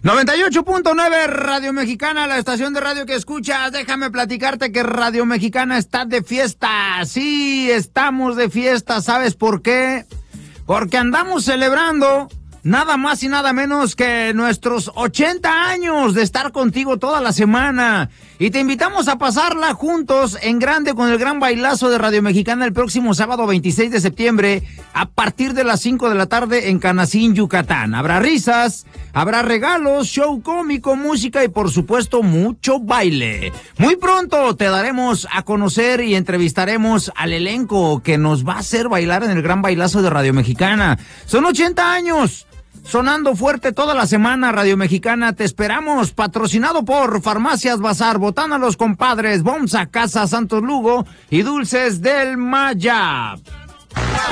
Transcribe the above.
98.9 Radio Mexicana, la estación de radio que escuchas. Déjame platicarte que Radio Mexicana está de fiesta. Sí, estamos de fiesta. ¿Sabes por qué? Porque andamos celebrando nada más y nada menos que nuestros 80 años de estar contigo toda la semana. Y te invitamos a pasarla juntos en grande con el gran bailazo de Radio Mexicana el próximo sábado 26 de septiembre a partir de las 5 de la tarde en Canacín, Yucatán. Habrá risas, habrá regalos, show cómico, música y por supuesto mucho baile. Muy pronto te daremos a conocer y entrevistaremos al elenco que nos va a hacer bailar en el gran bailazo de Radio Mexicana. Son 80 años. Sonando fuerte toda la semana, Radio Mexicana, te esperamos, patrocinado por Farmacias Bazar, Botana Los Compadres, Bomsa, Casa Santos Lugo y Dulces del Maya.